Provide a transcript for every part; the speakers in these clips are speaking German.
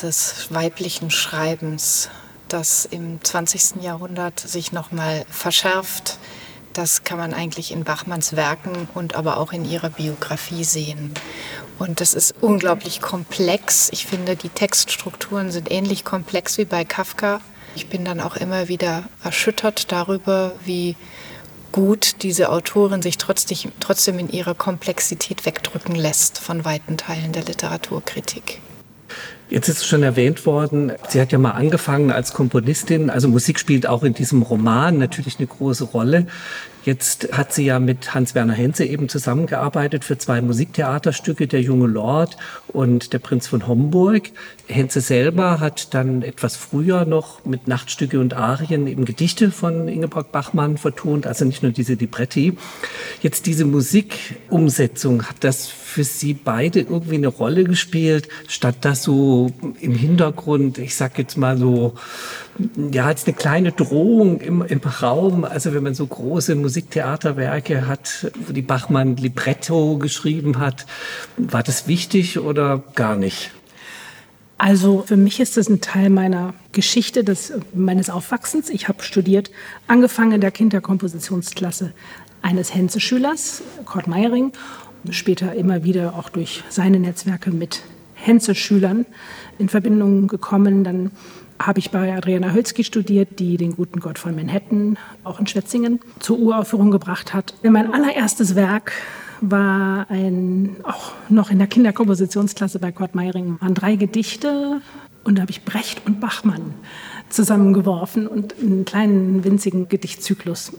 des weiblichen Schreibens, das im 20. Jahrhundert sich nochmal verschärft. Das kann man eigentlich in Bachmanns Werken und aber auch in ihrer Biografie sehen. Und das ist unglaublich komplex. Ich finde, die Textstrukturen sind ähnlich komplex wie bei Kafka. Ich bin dann auch immer wieder erschüttert darüber, wie gut diese Autorin sich trotzdem in ihrer Komplexität wegdrücken lässt von weiten Teilen der Literaturkritik. Jetzt ist es schon erwähnt worden, sie hat ja mal angefangen als Komponistin, also Musik spielt auch in diesem Roman natürlich eine große Rolle. Jetzt hat sie ja mit Hans-Werner Henze eben zusammengearbeitet für 2 Musiktheaterstücke, Der junge Lord und Der Prinz von Homburg. Henze selber hat dann etwas früher noch mit Nachtstücke und Arien eben Gedichte von Ingeborg Bachmann vertont, also nicht nur diese Libretti. Jetzt diese Musikumsetzung, hat das für Sie beide irgendwie eine Rolle gespielt, statt das so im Hintergrund, ich sag jetzt mal so, ja, jetzt eine kleine Drohung im Raum, also wenn man so große Musiktheaterwerke hat, wo die Bachmann Libretto geschrieben hat, war das wichtig oder gar nicht? Also für mich ist das ein Teil meiner Geschichte, meines Aufwachsens. Ich habe studiert, angefangen in der Kinderkompositionsklasse eines Henze-Schülers, Kurt Meiring, später immer wieder auch durch seine Netzwerke mit Henze-Schülern in Verbindung gekommen. Dann habe ich bei Adriana Hölzky studiert, die den guten Gott von Manhattan auch in Schwetzingen zur Uraufführung gebracht hat. Mein allererstes Werk war auch noch in der Kinderkompositionsklasse bei Kurt Meiring, waren 3 Gedichte und da habe ich Brecht und Bachmann zusammengeworfen und einen kleinen winzigen Gedichtzyklus,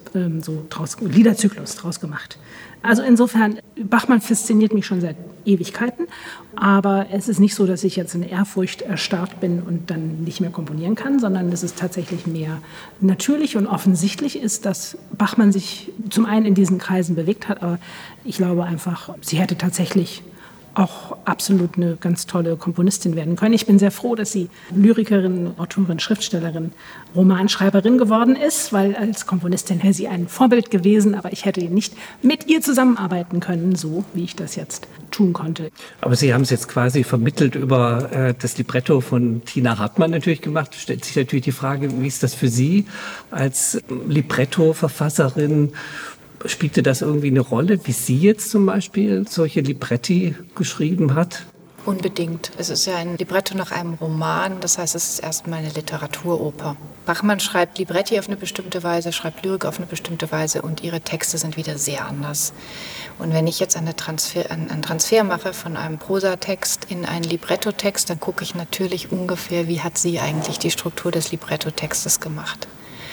Liederzyklus draus gemacht. Also insofern, Bachmann fasziniert mich schon seit Ewigkeiten, aber es ist nicht so, dass ich jetzt in Ehrfurcht erstarrt bin und dann nicht mehr komponieren kann, sondern es ist tatsächlich mehr natürlich und offensichtlich ist, dass Bachmann sich zum einen in diesen Kreisen bewegt hat, aber ich glaube einfach, sie hätte tatsächlich auch absolut eine ganz tolle Komponistin werden können. Ich bin sehr froh, dass sie Lyrikerin, Autorin, Schriftstellerin, Romanschreiberin geworden ist, weil als Komponistin wäre sie ein Vorbild gewesen, aber ich hätte nicht mit ihr zusammenarbeiten können, so wie ich das jetzt tun konnte. Aber Sie haben es jetzt quasi vermittelt über das Libretto von Tina Hartmann natürlich gemacht. Stellt sich natürlich die Frage, wie ist das für Sie als Libretto-Verfasserin? Spielte das irgendwie eine Rolle, wie sie jetzt zum Beispiel solche Libretti geschrieben hat? Unbedingt. Es ist ja ein Libretto nach einem Roman, das heißt, es ist erstmal eine Literaturoper. Bachmann schreibt Libretti auf eine bestimmte Weise, schreibt Lyrik auf eine bestimmte Weise und ihre Texte sind wieder sehr anders. Und wenn ich jetzt einen Transfer mache von einem Prosatext in einen Librettotext, dann gucke ich natürlich ungefähr, wie hat sie eigentlich die Struktur des Librettotextes gemacht.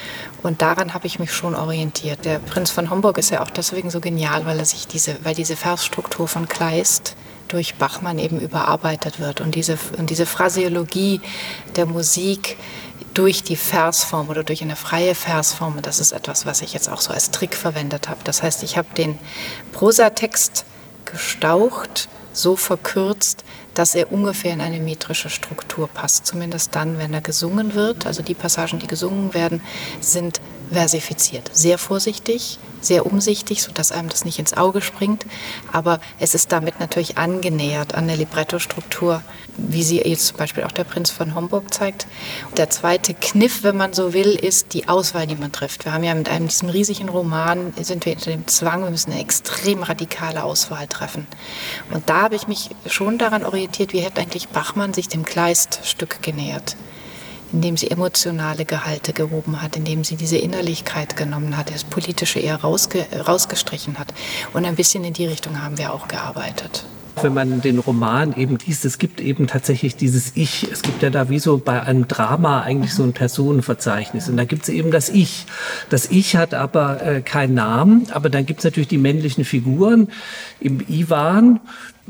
Und daran habe ich mich schon orientiert. Der Prinz von Homburg ist ja auch deswegen so genial, weil diese Versstruktur von Kleist durch Bachmann eben überarbeitet wird. Und diese Phraseologie der Musik durch die Versform oder durch eine freie Versform, das ist etwas, was ich jetzt auch so als Trick verwendet habe. Das heißt, ich habe den Prosatext gestaucht, so verkürzt, dass er ungefähr in eine metrischeStruktur passt. Zumindest dann, wenn er gesungen wird. Also die Passagen, die gesungen werden, sind versifiziert. Sehr vorsichtig, sehr umsichtig, sodass einem das nicht ins Auge springt. Aber es ist damit natürlich angenähert an eine Libretto-Struktur, wie sie jetzt zum Beispiel auch der Prinz von Homburg zeigt. Der zweite Kniff, wenn man so will, ist die Auswahl, die man trifft. Wir haben ja mit diesem riesigen Roman, sind wir unter dem Zwang, wir müssen eine extrem radikale Auswahl treffen. Und da habe ich mich schon daran orientiert, wie hätte eigentlich Bachmann sich dem Kleist-Stück genähert, indem sie emotionale Gehalte gehoben hat, indem sie diese Innerlichkeit genommen hat, das Politische eher rausgestrichen hat. Und ein bisschen in die Richtung haben wir auch gearbeitet. Wenn man den Roman eben liest, es gibt eben tatsächlich dieses Ich. Es gibt ja da wie so bei einem Drama eigentlich so ein Personenverzeichnis. Und da gibt es eben das Ich. Das Ich hat aber keinen Namen, aber dann gibt es natürlich die männlichen Figuren. Im Iwan,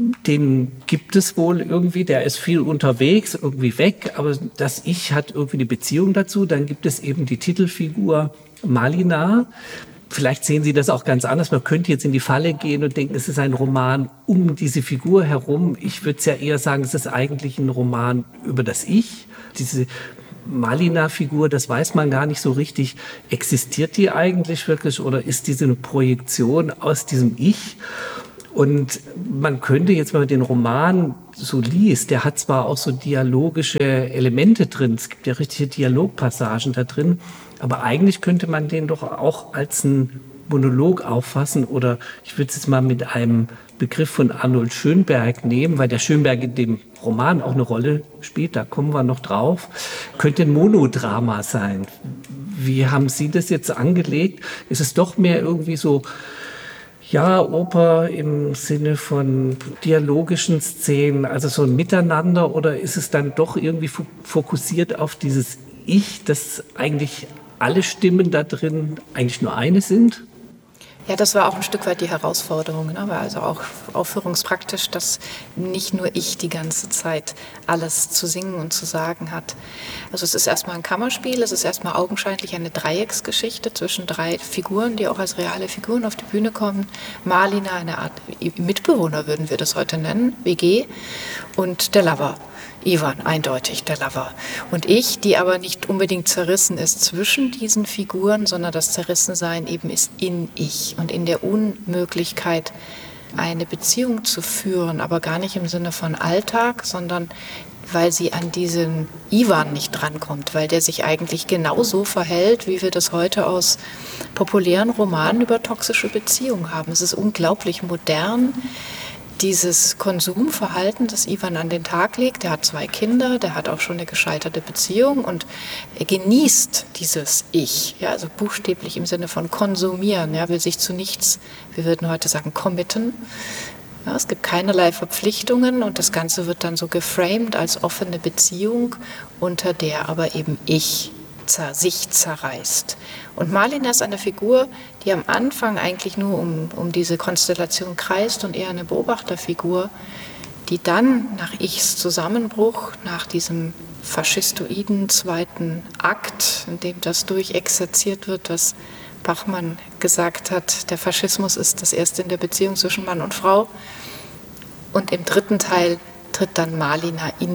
den gibt es wohl irgendwie, der ist viel unterwegs, irgendwie weg, aber das Ich hat irgendwie eine Beziehung dazu. Dann gibt es eben die Titelfigur Malina. Vielleicht sehen Sie das auch ganz anders. Man könnte jetzt in die Falle gehen und denken, es ist ein Roman um diese Figur herum. Ich würde es ja eher sagen, es ist eigentlich ein Roman über das Ich. Diese Malina-Figur, das weiß man gar nicht so richtig. Existiert die eigentlich wirklich oder ist diese eine Projektion aus diesem Ich? Und man könnte jetzt, wenn man den Roman so liest, der hat zwar auch so dialogische Elemente drin, es gibt ja richtige Dialogpassagen da drin, aber eigentlich könnte man den doch auch als einen Monolog auffassen, oder ich würde es jetzt mal mit einem Begriff von Arnold Schönberg nehmen, weil der Schönberg in dem Roman auch eine Rolle spielt, da kommen wir noch drauf, könnte ein Monodrama sein. Wie haben Sie das jetzt angelegt? Ist es doch mehr irgendwie so, ja, Oper im Sinne von dialogischen Szenen, also so ein Miteinander, oder ist es dann doch irgendwie fokussiert auf dieses Ich, dass eigentlich alle Stimmen da drin eigentlich nur eine sind? Ja, das war auch ein Stück weit die Herausforderung, ne? Weil also auch aufführungspraktisch, dass nicht nur ich die ganze Zeit alles zu singen und zu sagen hat. Also es ist erstmal ein Kammerspiel, es ist erstmal augenscheinlich eine Dreiecksgeschichte zwischen 3 Figuren, die auch als reale Figuren auf die Bühne kommen. Malina, eine Art Mitbewohner würden wir das heute nennen, WG, und der Lover. Ivan, eindeutig der Lover. Und ich, die aber nicht unbedingt zerrissen ist zwischen diesen Figuren, sondern das Zerrissensein eben ist in ich und in der Unmöglichkeit, eine Beziehung zu führen, aber gar nicht im Sinne von Alltag, sondern weil sie an diesen Ivan nicht drankommt, weil der sich eigentlich genauso verhält, wie wir das heute aus populären Romanen über toxische Beziehungen haben. Es ist unglaublich modern, dieses Konsumverhalten, das Ivan an den Tag legt. Der hat 2 Kinder, der hat auch schon eine gescheiterte Beziehung und er genießt dieses Ich, ja, also buchstäblich im Sinne von konsumieren, ja, will sich zu nichts, wir würden heute sagen, committen. Ja, es gibt keinerlei Verpflichtungen und das Ganze wird dann so geframed als offene Beziehung, unter der aber eben Ich sich zerreißt. Und Malina ist eine Figur, die am Anfang eigentlich nur um diese Konstellation kreist und eher eine Beobachterfigur, die dann nach Ichs Zusammenbruch, nach diesem faschistoiden 2. Akt, in dem das durchexerziert wird, was Bachmann gesagt hat, der Faschismus ist das erste in der Beziehung zwischen Mann und Frau. Und im 3. Teil tritt dann Malina in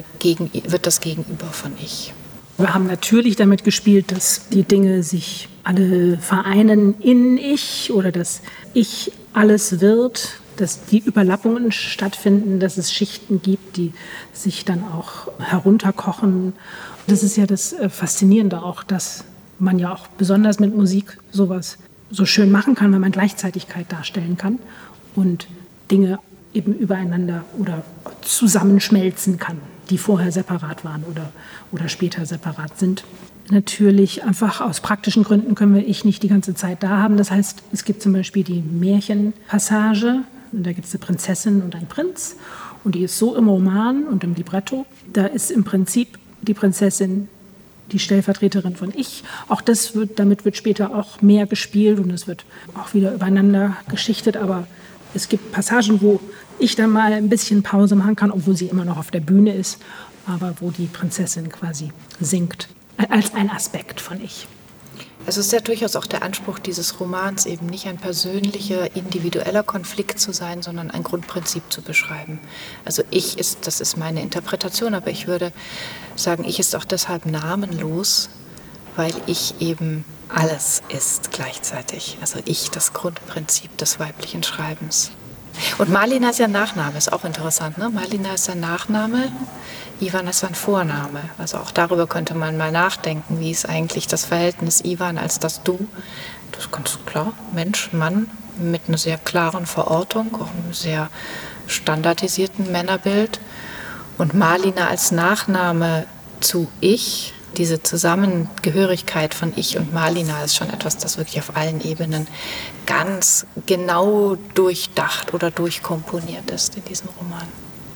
wird das Gegenüber von Ich. Wir haben natürlich damit gespielt, dass die Dinge sich alle vereinen in Ich oder dass Ich alles wird, dass die Überlappungen stattfinden, dass es Schichten gibt, die sich dann auch herunterkochen. Das ist ja das Faszinierende auch, dass man ja auch besonders mit Musik sowas so schön machen kann, wenn man Gleichzeitigkeit darstellen kann und Dinge eben übereinander oder zusammenschmelzen kann, die vorher separat waren oder später separat sind. Natürlich einfach aus praktischen Gründen können wir Ich nicht die ganze Zeit da haben. Das heißt, es gibt zum Beispiel die Märchenpassage, und da gibt es eine Prinzessin und einen Prinz und die ist so im Roman und im Libretto. Da ist im Prinzip die Prinzessin die Stellvertreterin von Ich. Auch damit wird später auch mehr gespielt und es wird auch wieder übereinander geschichtet, aber es gibt Passagen, wo ich dann mal ein bisschen Pause machen kann, obwohl sie immer noch auf der Bühne ist, aber wo die Prinzessin quasi singt, als ein Aspekt von Ich. Es ist ja durchaus auch der Anspruch dieses Romans, eben nicht ein persönlicher, individueller Konflikt zu sein, sondern ein Grundprinzip zu beschreiben. Also das ist meine Interpretation, aber ich würde sagen, Ich ist auch deshalb namenlos, weil Ich eben alles ist gleichzeitig. Also Ich, das Grundprinzip des weiblichen Schreibens. Und Malina ist ja ein Nachname, ist auch interessant, ne? Malina ist ein Nachname, Ivan ist ein Vorname. Also auch darüber könnte man mal nachdenken, wie ist eigentlich das Verhältnis Ivan als das Du. Das ist ganz klar, Mensch, Mann, mit einer sehr klaren Verortung, auch einem sehr standardisierten Männerbild. Und Malina als Nachname zu Ich, diese Zusammengehörigkeit von Ich und Malina ist schon etwas, das wirklich auf allen Ebenen ganz genau durchdacht oder durchkomponiert ist in diesem Roman.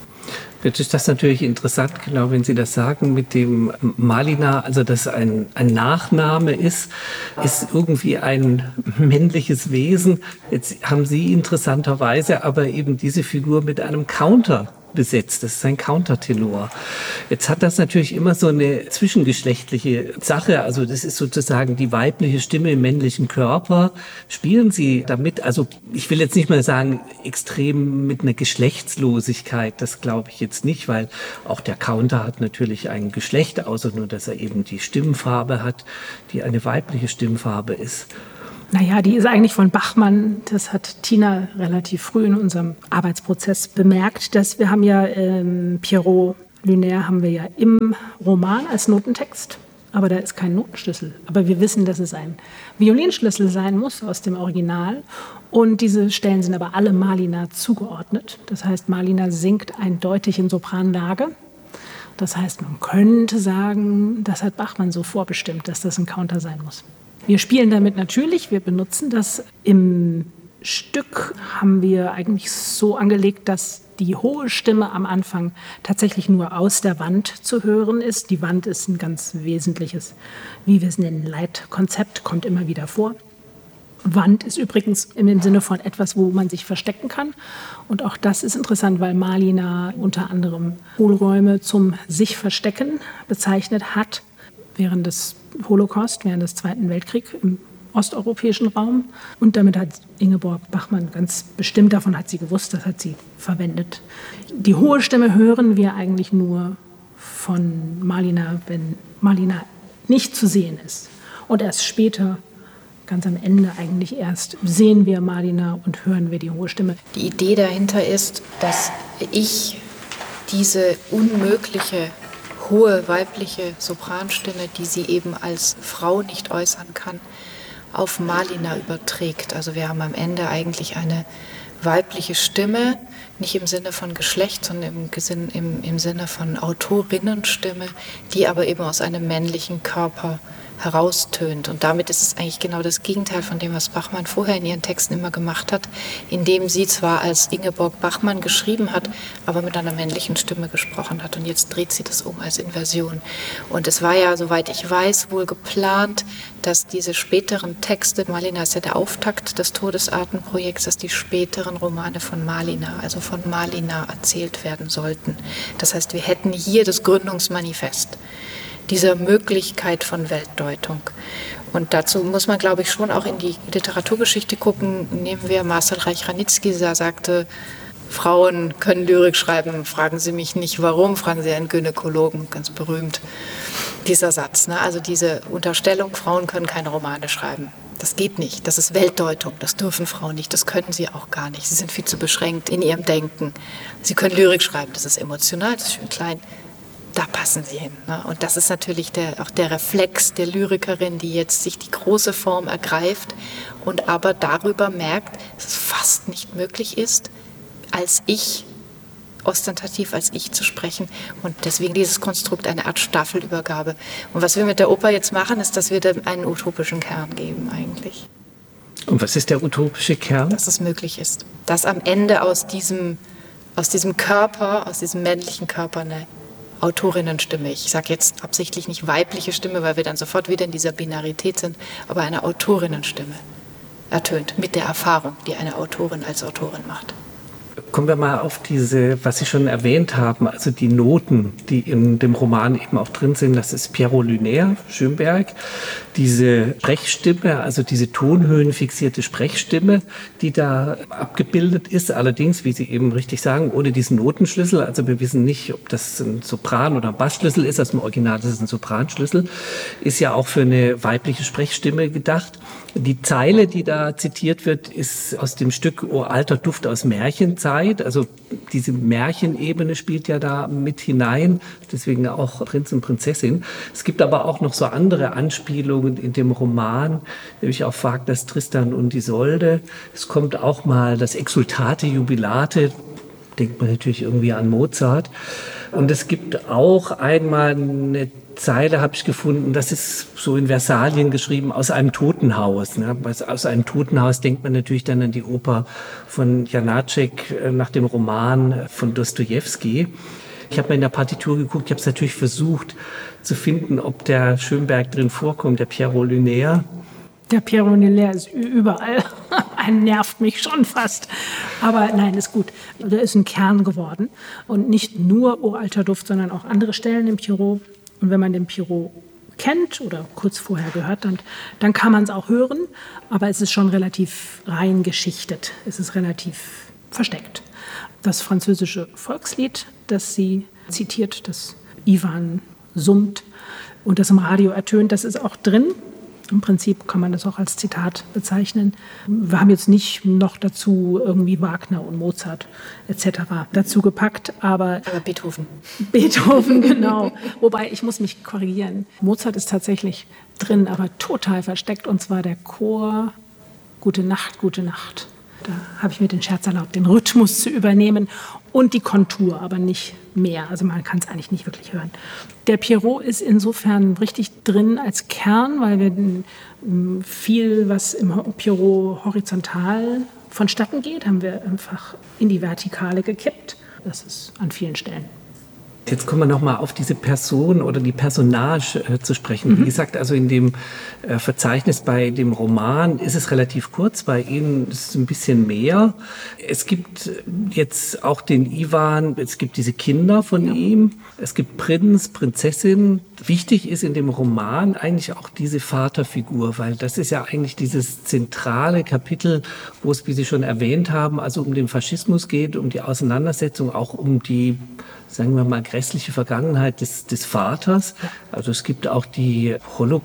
Jetzt ist das natürlich interessant, genau, wenn Sie das sagen, mit dem Malina, also dass ein Nachname ist irgendwie ein männliches Wesen. Jetzt haben Sie interessanterweise aber eben diese Figur mit einem Counter besetzt. Das ist ein Countertenor. Jetzt hat das natürlich immer so eine zwischengeschlechtliche Sache. Also das ist sozusagen die weibliche Stimme im männlichen Körper. Spielen Sie damit, also ich will jetzt nicht mal sagen, extrem mit einer Geschlechtslosigkeit. Das glaube ich jetzt nicht, weil auch der Counter hat natürlich ein Geschlecht, außer nur, dass er eben die Stimmfarbe hat, die eine weibliche Stimmfarbe ist. Naja, die ist eigentlich von Bachmann. Das hat Tina relativ früh in unserem Arbeitsprozess bemerkt, dass wir haben ja Pierrot Lunaire haben wir ja im Roman als Notentext, aber da ist kein Notenschlüssel. Aber wir wissen, dass es ein Violinschlüssel sein muss aus dem Original. Und diese Stellen sind aber alle Malina zugeordnet. Das heißt, Malina singt eindeutig in Sopranlage. Das heißt, man könnte sagen, das hat Bachmann so vorbestimmt, dass das ein Counter sein muss. Wir spielen damit natürlich, wir benutzen das. Im Stück haben wir eigentlich so angelegt, dass die hohe Stimme am Anfang tatsächlich nur aus der Wand zu hören ist. Die Wand ist ein ganz wesentliches, wie wir es nennen, Leitkonzept, kommt immer wieder vor. Wand ist übrigens im Sinne von etwas, wo man sich verstecken kann. Und auch das ist interessant, weil Malina unter anderem Hohlräume zum sich Verstecken bezeichnet hat während des Holocaust, während des Zweiten Weltkriegs im osteuropäischen Raum. Und damit hat Ingeborg Bachmann ganz bestimmt, davon hat sie gewusst, das hat sie verwendet. Die hohe Stimme hören wir eigentlich nur von Malina, wenn Malina nicht zu sehen ist. Und erst später, ganz am Ende eigentlich erst, sehen wir Malina und hören wir die hohe Stimme. Die Idee dahinter ist, dass ich diese unmögliche hohe weibliche Sopranstimme, die sie eben als Frau nicht äußern kann, auf Malina überträgt. Also wir haben am Ende eigentlich eine weibliche Stimme, nicht im Sinne von Geschlecht, sondern im Sinne von Autorinnenstimme, die aber eben aus einem männlichen Körper heraustönt. Und damit ist es eigentlich genau das Gegenteil von dem, was Bachmann vorher in ihren Texten immer gemacht hat, indem sie zwar als Ingeborg Bachmann geschrieben hat, aber mit einer männlichen Stimme gesprochen hat. Und jetzt dreht sie das um als Inversion. Und es war ja, soweit ich weiß, wohl geplant, dass diese späteren Texte, Malina ist ja der Auftakt des Todesartenprojekts, dass die späteren Romane von Malina, also von Malina erzählt werden sollten. Das heißt, wir hätten hier das Gründungsmanifest dieser Möglichkeit von Weltdeutung. Und dazu muss man, glaube ich, schon auch in die Literaturgeschichte gucken. Nehmen wir Marcel Reich-Ranitzky, der sagte, Frauen können Lyrik schreiben, fragen Sie mich nicht warum, fragen Sie einen Gynäkologen, ganz berühmt, dieser Satz. Ne? Also diese Unterstellung, Frauen können keine Romane schreiben. Das geht nicht, das ist Weltdeutung, das dürfen Frauen nicht, das können sie auch gar nicht. Sie sind viel zu beschränkt in ihrem Denken. Sie können Lyrik schreiben, das ist emotional, das ist schön klein. Da passen sie hin. Ne? Und das ist natürlich auch der Reflex der Lyrikerin, die jetzt sich die große Form ergreift und aber darüber merkt, dass es fast nicht möglich ist, ostentativ als Ich zu sprechen. Und deswegen dieses Konstrukt, eine Art Staffelübergabe. Und was wir mit der Oper jetzt machen, ist, dass wir dem einen utopischen Kern geben eigentlich. Und was ist der utopische Kern? Dass es möglich ist. Dass am Ende aus diesem Körper, aus diesem männlichen Körper eine Autorinnenstimme. Ich sage jetzt absichtlich nicht weibliche Stimme, weil wir dann sofort wieder in dieser Binarität sind, aber eine Autorinnenstimme ertönt mit der Erfahrung, die eine Autorin als Autorin macht. Kommen wir mal auf diese, was Sie schon erwähnt haben, also die Noten, die in dem Roman eben auch drin sind. Das ist Pierrot Lunaire, Schönberg. Diese Sprechstimme, also diese tonhöhenfixierte Sprechstimme, die da abgebildet ist. Allerdings, wie Sie eben richtig sagen, ohne diesen Notenschlüssel. Also wir wissen nicht, ob das ein Sopran- oder ein Bassschlüssel ist. Also im Original ist es ein Sopranschlüssel. Ist ja auch für eine weibliche Sprechstimme gedacht. Die Zeile, die da zitiert wird, ist aus dem Stück O alter Duft aus Märchenzeit. Also diese Märchenebene spielt ja da mit hinein, deswegen auch Prinz und Prinzessin. Es gibt aber auch noch so andere Anspielungen in dem Roman, nämlich auf Wagners Tristan und Isolde. Es kommt auch mal das Exultate Jubilate, denkt man natürlich irgendwie an Mozart. Und es gibt auch einmal eine Zeile, habe ich gefunden, das ist so in Versalien geschrieben, aus einem Totenhaus. Ne? Aus einem Totenhaus denkt man natürlich dann an die Oper von Janáček nach dem Roman von Dostojewski. Ich habe mal in der Partitur geguckt, ich habe es natürlich versucht zu finden, ob der Schönberg drin vorkommt, der Pierrot Lunaire. Der Pierrot Lunaire ist überall. Ein nervt mich schon fast. Aber nein, ist gut. Der ist ein Kern geworden. Und nicht nur O alter Duft, sondern auch andere Stellen im Pierrot. Und wenn man den Pierrot kennt oder kurz vorher gehört hat, dann kann man es auch hören. Aber es ist schon relativ rein geschichtet. Es ist relativ versteckt. Das französische Volkslied, das sie zitiert, das Ivan summt und das im Radio ertönt, das ist auch drin. Im Prinzip kann man das auch als Zitat bezeichnen. Wir haben jetzt nicht noch dazu irgendwie Wagner und Mozart etc. dazu gepackt, aber Beethoven. Beethoven, genau. Wobei, ich muss mich korrigieren. Mozart ist tatsächlich drin, aber total versteckt, und zwar der Chor Gute Nacht, gute Nacht. Da habe ich mir den Scherz erlaubt, den Rhythmus zu übernehmen und die Kontur, aber nicht mehr. Also man kann es eigentlich nicht wirklich hören. Der Pierrot ist insofern richtig drin als Kern, weil wir viel, was im Pierrot horizontal vonstatten geht, haben wir einfach in die Vertikale gekippt. Das ist an vielen Stellen. Jetzt kommen wir nochmal auf diese Person oder die Personage zu sprechen. Wie gesagt, also in dem Verzeichnis bei dem Roman ist es relativ kurz, bei Ihnen ist es ein bisschen mehr. Es gibt jetzt auch den Iwan, es gibt diese Kinder von ihm, es gibt Prinz, Prinzessin. Wichtig ist in dem Roman eigentlich auch diese Vaterfigur, weil das ist ja eigentlich dieses zentrale Kapitel, wo es, wie Sie schon erwähnt haben, also um den Faschismus geht, um die Auseinandersetzung, auch um die, sagen wir mal, grässliche Vergangenheit des Vaters. Also es gibt auch die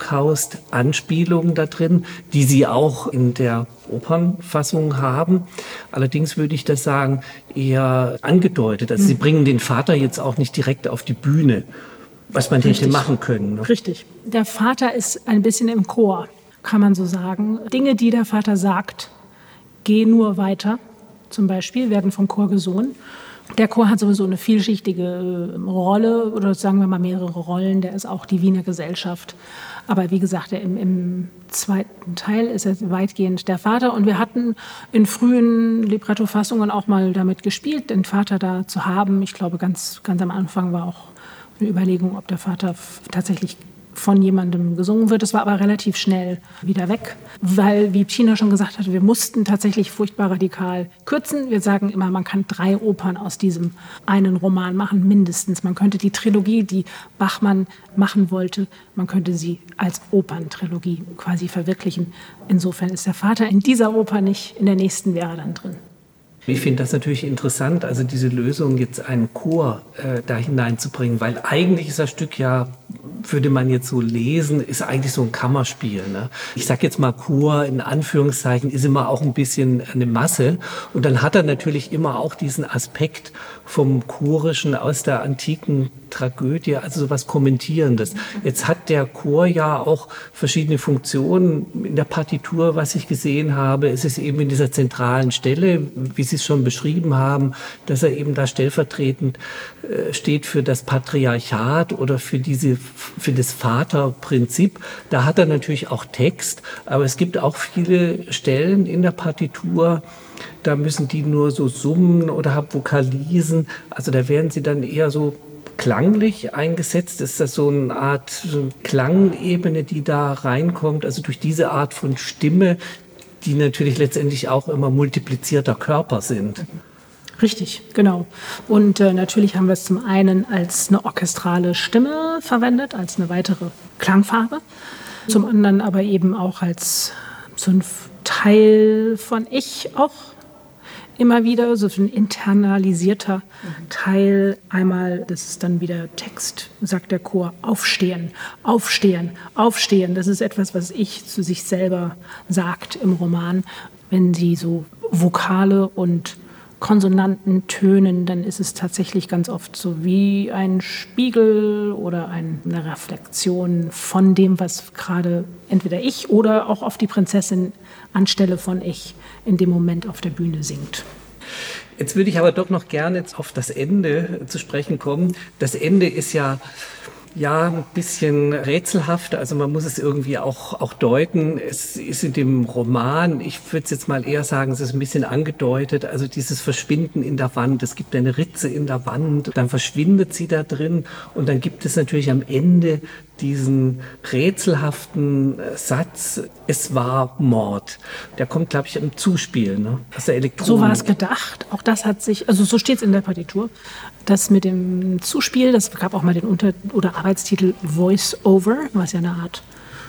Holocaust-Anspielungen da drin, die Sie auch in der Opernfassung haben. Allerdings würde ich das sagen, eher angedeutet. Also Sie bringen den Vater jetzt auch nicht direkt auf die Bühne, was man hätte machen können. Ne? Richtig. Der Vater ist ein bisschen im Chor, kann man so sagen. Dinge, die der Vater sagt, gehen nur weiter, zum Beispiel, werden vom Chor gesungen. Der Chor hat sowieso eine vielschichtige Rolle, oder sagen wir mal mehrere Rollen. Der ist auch die Wiener Gesellschaft. Aber wie gesagt, im zweiten Teil ist er weitgehend der Vater. Und wir hatten in frühen Libretto-Fassungen auch mal damit gespielt, den Vater da zu haben. Ich glaube, ganz am Anfang war auch eine Überlegung, ob der Vater tatsächlich von jemandem gesungen wird. Es war aber relativ schnell wieder weg, weil, wie Tina schon gesagt hat, wir mussten tatsächlich furchtbar radikal kürzen. Wir sagen immer, man kann 3 Opern aus diesem einen Roman machen, mindestens. Man könnte die Trilogie, die Bachmann machen wollte, man könnte sie als Operntrilogie quasi verwirklichen. Insofern ist der Vater in dieser Oper nicht, in der nächsten wäre er dann drin. Ich finde das natürlich interessant, also diese Lösung, jetzt einen Chor da hineinzubringen, weil eigentlich ist das Stück ja, würde man jetzt so lesen, ist eigentlich so ein Kammerspiel. Ne? Ich sage jetzt mal Chor in Anführungszeichen, ist immer auch ein bisschen eine Masse. Und dann hat er natürlich immer auch diesen Aspekt vom Chorischen aus der antiken Tragödie, also sowas Kommentierendes. Jetzt hat der Chor ja auch verschiedene Funktionen in der Partitur, was ich gesehen habe. Es ist eben in dieser zentralen Stelle, wie Sie es schon beschrieben haben, dass er eben da stellvertretend steht für das Patriarchat oder für das Vaterprinzip. Da hat er natürlich auch Text, aber es gibt auch viele Stellen in der Partitur, da müssen die nur so summen oder haben Vokalisen. Also da werden sie dann eher so klanglich eingesetzt. Ist das so eine Art Klangebene, die da reinkommt? Also durch diese Art von Stimme, die natürlich letztendlich auch immer multiplizierter Körper sind. Richtig, genau. Und natürlich haben wir es zum einen als eine orchestrale Stimme verwendet, als eine weitere Klangfarbe. Zum anderen aber eben auch als so ein Teil von Ich auch immer wieder, so ein internalisierter Teil. Einmal, das ist dann wieder Text, sagt der Chor, aufstehen, aufstehen, aufstehen. Das ist etwas, was Ich zu sich selber sagt im Roman. Wenn sie so Vokale und Konsonanten tönen, dann ist es tatsächlich ganz oft so wie ein Spiegel oder eine Reflexion von dem, was gerade entweder ich oder auch auf die Prinzessin anstelle von ich in dem Moment auf der Bühne singt. Jetzt würde ich aber doch noch gerne auf das Ende zu sprechen kommen. Das Ende ist ja ein bisschen rätselhaft, also man muss es irgendwie auch deuten. Es ist in dem Roman, ich würde es jetzt mal eher sagen, es ist ein bisschen angedeutet, also dieses Verschwinden in der Wand. Es gibt eine Ritze in der Wand, dann verschwindet sie da drin und dann gibt es natürlich am Ende diesen rätselhaften Satz, es war Mord. Der kommt, glaube ich, im Zuspiel, ne? Aus der Elektronik. So war es gedacht. Auch das hat sich, also so steht es in der Partitur, das mit dem Zuspiel, das gab auch mal den oder Arbeitstitel Voice-Over, was ja eine Art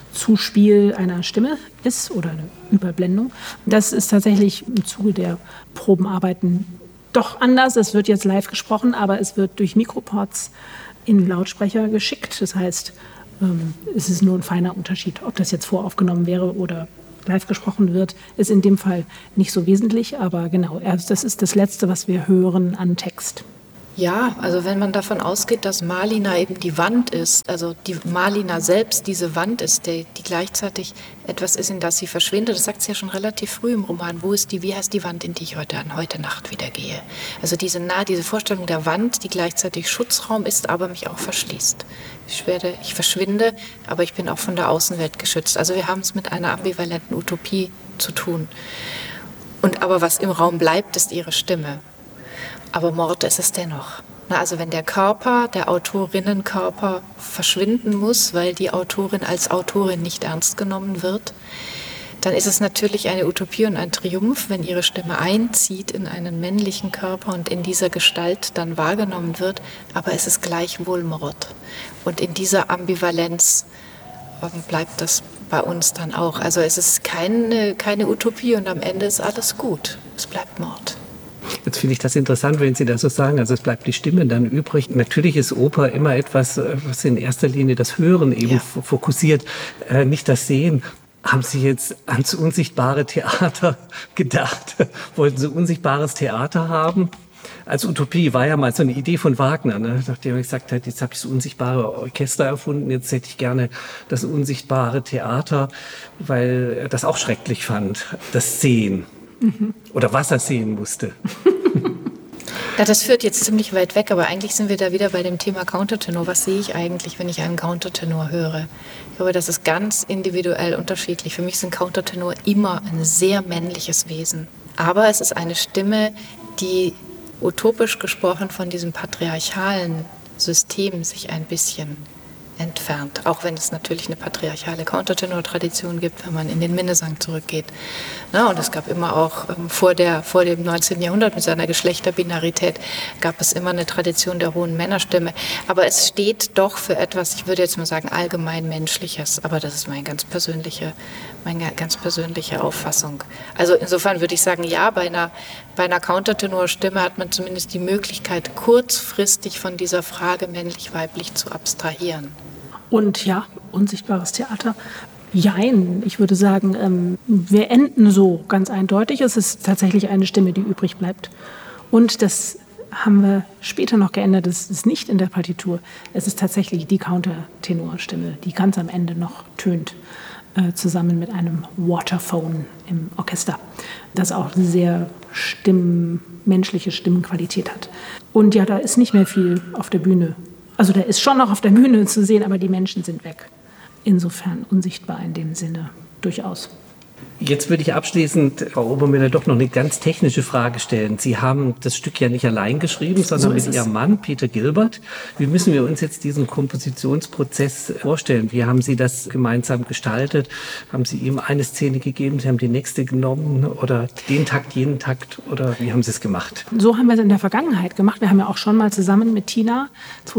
Zuspiel einer Stimme ist oder eine Überblendung. Das ist tatsächlich im Zuge der Probenarbeiten doch anders. Es wird jetzt live gesprochen, aber es wird durch Mikroports in Lautsprecher geschickt. Das heißt, Es ist nur ein feiner Unterschied. Ob das jetzt voraufgenommen wäre oder live gesprochen wird, ist in dem Fall nicht so wesentlich. Aber genau, das ist das Letzte, was wir hören an Text. Ja, also wenn man davon ausgeht, dass Malina eben die Wand ist, also die Malina selbst diese Wand ist, die gleichzeitig etwas ist, in das sie verschwindet, das sagt sie ja schon relativ früh im Roman, wie heißt die Wand, in die ich heute Nacht wieder gehe. Also diese Vorstellung der Wand, die gleichzeitig Schutzraum ist, aber mich auch verschließt. Ich verschwinde, aber ich bin auch von der Außenwelt geschützt. Also wir haben es mit einer ambivalenten Utopie zu tun. Aber was im Raum bleibt, ist ihre Stimme. Aber Mord ist es dennoch. Also wenn der Autorinnenkörper verschwinden muss, weil die Autorin als Autorin nicht ernst genommen wird, dann ist es natürlich eine Utopie und ein Triumph, wenn ihre Stimme einzieht in einen männlichen Körper und in dieser Gestalt dann wahrgenommen wird. Aber es ist gleichwohl Mord. Und in dieser Ambivalenz bleibt das bei uns dann auch. Also es ist keine Utopie und am Ende ist alles gut. Es bleibt Mord. Jetzt finde ich das interessant, wenn Sie das so sagen. Also es bleibt die Stimme dann übrig. Natürlich ist Oper immer etwas, was in erster Linie das Hören eben fokussiert, nicht das Sehen. Haben Sie jetzt ans unsichtbare Theater gedacht? Wollten Sie unsichtbares Theater haben? Als Utopie war ja mal so eine Idee von Wagner, ne? Nachdem er gesagt hat, jetzt habe ich das unsichtbare Orchester erfunden, jetzt hätte ich gerne das unsichtbare Theater, weil er das auch schrecklich fand, das Sehen. Oder was er sehen musste. Ja, das führt jetzt ziemlich weit weg, aber eigentlich sind wir da wieder bei dem Thema Countertenor. Was sehe ich eigentlich, wenn ich einen Countertenor höre? Ich glaube, das ist ganz individuell unterschiedlich. Für mich sind Countertenor immer ein sehr männliches Wesen. Aber es ist eine Stimme, die utopisch gesprochen von diesem patriarchalen System sich ein bisschen entfernt. Auch wenn es natürlich eine patriarchale Countertenor-Tradition gibt, wenn man in den Minnesang zurückgeht. Und es gab immer auch vor dem 19. Jahrhundert mit seiner Geschlechterbinarität gab es immer eine Tradition der hohen Männerstimme. Aber es steht doch für etwas, ich würde jetzt mal sagen, allgemein Menschliches. Aber das ist meine ganz persönliche Auffassung. Also insofern würde ich sagen, ja, bei einer Countertenor-Stimme hat man zumindest die Möglichkeit, kurzfristig von dieser Frage männlich-weiblich zu abstrahieren. Und ja, unsichtbares Theater. Jein, ich würde sagen, wir enden so ganz eindeutig. Es ist tatsächlich eine Stimme, die übrig bleibt. Und das haben wir später noch geändert. Das ist nicht in der Partitur. Es ist tatsächlich die Countertenorstimme, die ganz am Ende noch tönt, zusammen mit einem Waterphone im Orchester, das auch eine sehr menschliche Stimmenqualität hat. Und ja, da ist nicht mehr viel auf der Bühne. Also der ist schon noch auf der Bühne zu sehen, aber die Menschen sind weg. Insofern unsichtbar in dem Sinne durchaus. Jetzt würde ich abschließend, Frau Obermüller, doch noch eine ganz technische Frage stellen. Sie haben das Stück ja nicht allein geschrieben, sondern mit Ihrem Mann, Peter Gilbert. Wie müssen wir uns jetzt diesen Kompositionsprozess vorstellen? Wie haben Sie das gemeinsam gestaltet? Haben Sie ihm eine Szene gegeben, Sie haben die nächste genommen oder den Takt, jenen Takt oder wie haben Sie es gemacht? So haben wir es in der Vergangenheit gemacht. Wir haben ja auch schon mal zusammen mit Tina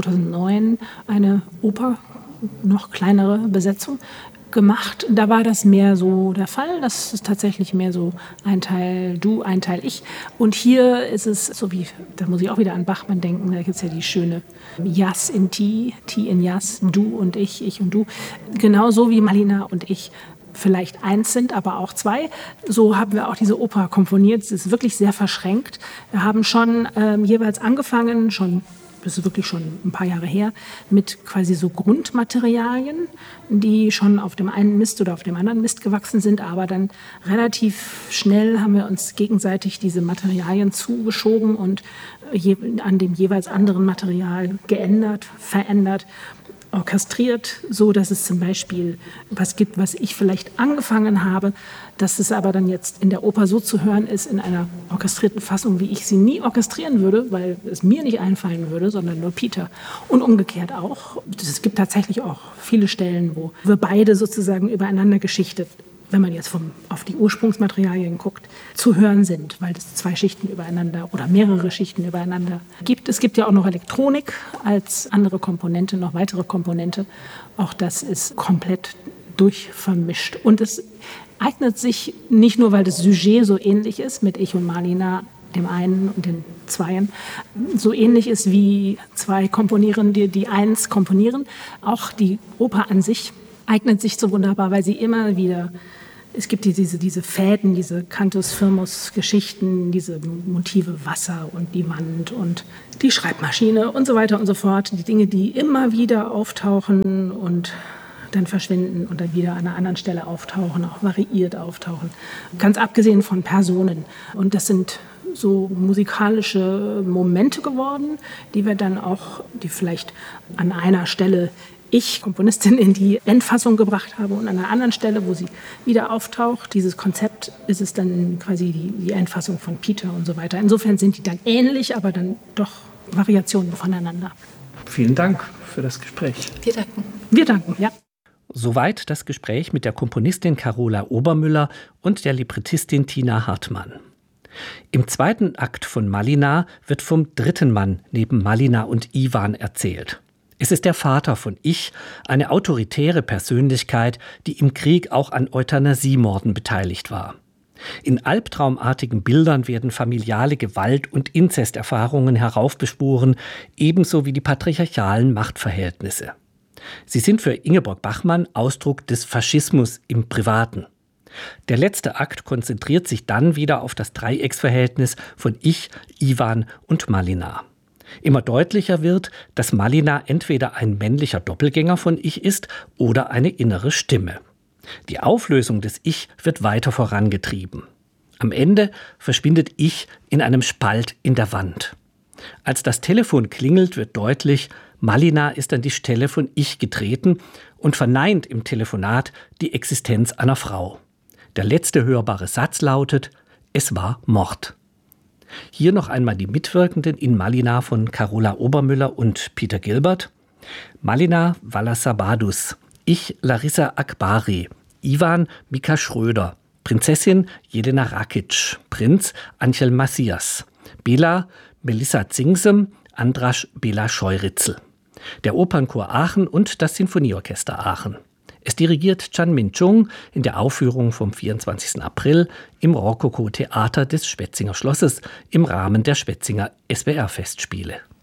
2009 eine Oper, noch kleinere Besetzung gemacht. Da war das mehr so der Fall. Das ist tatsächlich mehr so ein Teil du, ein Teil ich. Und hier ist es so wie, da muss ich auch wieder an Bachmann denken, da gibt es ja die schöne Jas in Ti, Ti in Jas, du und ich und du. Genauso wie Malina und ich vielleicht eins sind, aber auch zwei. So haben wir auch diese Oper komponiert. Es ist wirklich sehr verschränkt. Wir haben schon jeweils angefangen, das ist wirklich schon ein paar Jahre her, mit quasi so Grundmaterialien, die schon auf dem einen Mist oder auf dem anderen Mist gewachsen sind, aber dann relativ schnell haben wir uns gegenseitig diese Materialien zugeschoben und an dem jeweils anderen Material geändert, verändert, orchestriert, so dass es zum Beispiel was gibt, was ich vielleicht angefangen habe, dass es aber dann jetzt in der Oper so zu hören ist, in einer orchestrierten Fassung, wie ich sie nie orchestrieren würde, weil es mir nicht einfallen würde, sondern nur Peter. Und umgekehrt auch. Es gibt tatsächlich auch viele Stellen, wo wir beide sozusagen übereinander geschichtet, wenn man jetzt auf die Ursprungsmaterialien guckt, zu hören sind, weil es 2 Schichten übereinander oder mehrere Schichten übereinander gibt. Es gibt ja auch noch Elektronik als andere Komponente, noch weitere Komponente. Auch das ist komplett durchvermischt. Und es eignet sich nicht nur, weil das Sujet so ähnlich ist mit Ich und Malina dem einen und den Zweien, so ähnlich ist wie zwei Komponierende, die eins komponieren. Auch die Oper an sich eignet sich so wunderbar, weil sie immer wieder, es gibt diese Fäden, diese Cantus Firmus Geschichten, diese Motive Wasser und die Wand und die Schreibmaschine und so weiter und so fort. Die Dinge, die immer wieder auftauchen und dann verschwinden und dann wieder an einer anderen Stelle auftauchen, auch variiert auftauchen. Ganz abgesehen von Personen. Und das sind so musikalische Momente geworden, die wir dann auch, die vielleicht an einer Stelle ich, Komponistin, in die Endfassung gebracht habe und an einer anderen Stelle, wo sie wieder auftaucht. Dieses Konzept ist es dann quasi die Endfassung von Peter und so weiter. Insofern sind die dann ähnlich, aber dann doch Variationen voneinander. Vielen Dank für das Gespräch. Wir danken. Wir danken, ja. Soweit das Gespräch mit der Komponistin Carola Obermüller und der Librettistin Tina Hartmann. Im zweiten Akt von Malina wird vom dritten Mann neben Malina und Iwan erzählt. Es ist der Vater von Ich, eine autoritäre Persönlichkeit, die im Krieg auch an Euthanasiemorden beteiligt war. In albtraumartigen Bildern werden familiale Gewalt- und Inzesterfahrungen heraufbeschworen, ebenso wie die patriarchalen Machtverhältnisse. Sie sind für Ingeborg Bachmann Ausdruck des Faschismus im Privaten. Der letzte Akt konzentriert sich dann wieder auf das Dreiecksverhältnis von Ich, Iwan und Malina. Immer deutlicher wird, dass Malina entweder ein männlicher Doppelgänger von Ich ist oder eine innere Stimme. Die Auflösung des Ich wird weiter vorangetrieben. Am Ende verschwindet Ich in einem Spalt in der Wand. Als das Telefon klingelt, wird deutlich, Malina ist an die Stelle von Ich getreten und verneint im Telefonat die Existenz einer Frau. Der letzte hörbare Satz lautet, es war Mord. Hier noch einmal die Mitwirkenden in Malina von Carola Obermüller und Peter Gilbert. Malina Valasabadus, Ich Larissa Akbari, Iwan Mika Schröder, Prinzessin Jelena Rakic, Prinz Angel Macias, Bela Melissa Zingsem, Andras Bela Scheuritzel. Der Opernchor Aachen und das Sinfonieorchester Aachen. Es dirigiert Chan Min-chung in der Aufführung vom 24. April im Rokoko-Theater des Schwetzinger Schlosses im Rahmen der Schwetzinger SWR-Festspiele.